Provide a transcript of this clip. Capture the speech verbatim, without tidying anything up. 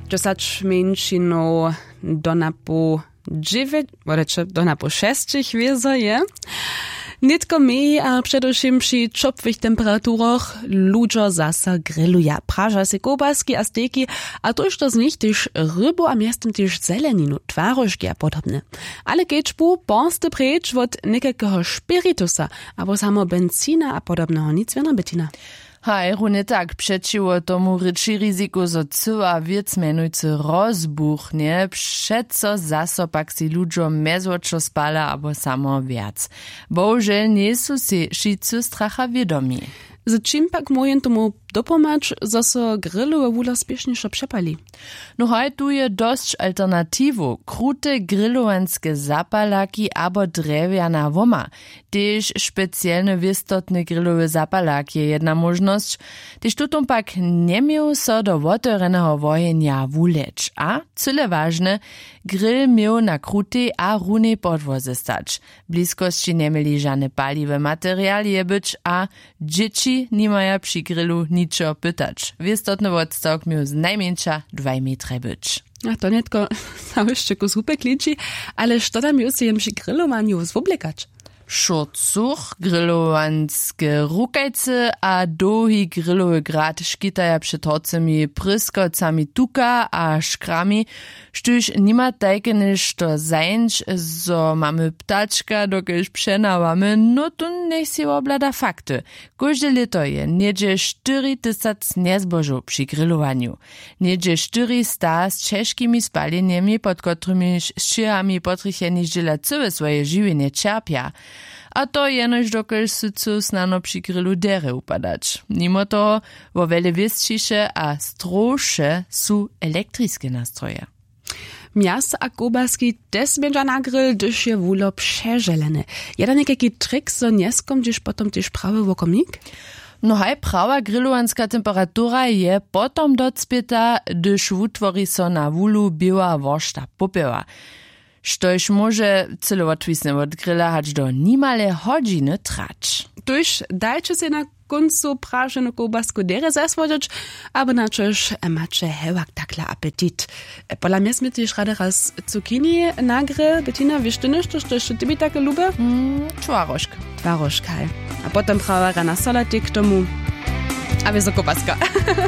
Dziesięć mięczynów do napu dziewięć, wodecie do napu sześcich wiezo je. Nitko mniej, a przedewším przy čopwych temperaturach ludzie zasa grilluje. Praža se kobaski a steki, a tož to z nich też rybu a miastem też zeleninu, twarożki a podobne. Ale kečbu poste preč od nekakého spiritusa, abo samo benzina a podobného nic věna betina. Haj, runie tak, przeciwo tomu ryczy ryzyko, zo cyła wiec menujcy rozbuchnie, przeco zaso pak si ludziom mezwočo spala abo samo viac. Bohužel nie sú si šicu stracha vědomí. Z czym pak mojen tomu dopomać, zo so grillowe wula spieszniejszo przepali? No haj, tu je dosć alternativu. Krute grillowanske zapalaki abo drewiana woma. Tež specjalne wistotne grillowe zapalaki je jedna możność. Tež tutom pak nemiał so do wotoreného wojenja wuleć. A, cyle ważne, grill miał na krutej a runej podwoze stać. Bliskości nie mieli żadne paliwe materialie być, a dzieci nie mają przy grillu niczo pytać. Wistotny odstawk miał z najmniejsza dwa metry być. A to netko załyszcze kus hupek liczy, ale što tam już jem przy grillowaniu zwoblikać? Šurcuch, grillowanske rukajce a dohi grillowy grat škitaja před hocemi pryskocami tuka a škrami, štuž nima tajke niž to zajnč, zo mamy ptačka, dokelž přenawamy, no to nech si oblada fakty. Kožde leto je niedzie štyri tysac nezbožów przy grillowaniu. Niedzie štyri sta z češkimi spaleniami, pod kotrymi ščirami potricheni žila cywe swoje žiwienie čerpia. A to jenož dokelž sycu snano przy grillu dere upadać. Mimo toho, wo wele wistšiše a stroše su elektriskie nastroje. Miasto a kobaski des będzie na grill, gdyż je wulo przeżelene. Jeden nekaki trik, so nieskom, gdyż potom też prawy wokomnik? No haj, prawa grillowanska temperatura je potom docpieta, gdyż wutwori so na wulu biała woszta popieła. Štož może celowotwisne od grilla hać do nimale hodziny trać. Tuż dajcie się na końcu prażeną kołbasku dere zaswodzić, aber načež macie hewak takla apetit. Pola mnie sme też rady raz zucchini na grill. Bettina, wiesz ty niż, to što ty mi takie lubię? Mm, twarożka. Twarożka. A potem prawa rana salatik tomu. A wiesz, kołbaska.